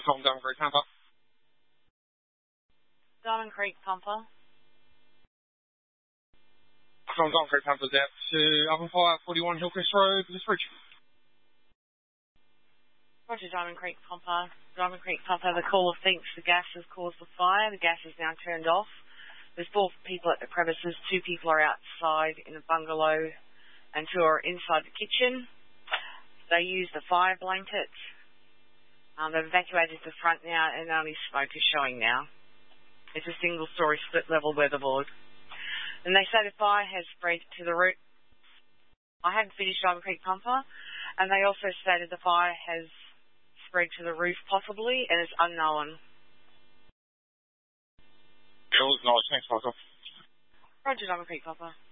Tom, Diamond Creek Pumper. Diamond Creek Pumper. Tom, Diamond Creek Pumper's out to Open Fire, 41 Hillcrest Road, Lethbridge. Roger, Diamond Creek Pumper. Diamond Creek Pumper, the caller thinks the gas has caused the fire. The gas is now turned off. There's 4 people at the premises. 2 people are outside in a bungalow and 2 are inside the kitchen. They used the fire blanket. They've evacuated the front now and only smoke is showing now. It's a single-story split-level weatherboard. And they say the fire has spread to the roof. I haven't finished Diamond Creek Pumper. And they also stated the fire has spread to the roof possibly and it's unknown. Cool, acknowledged. Thanks, Michael. Roger, Diamond Creek Pumper.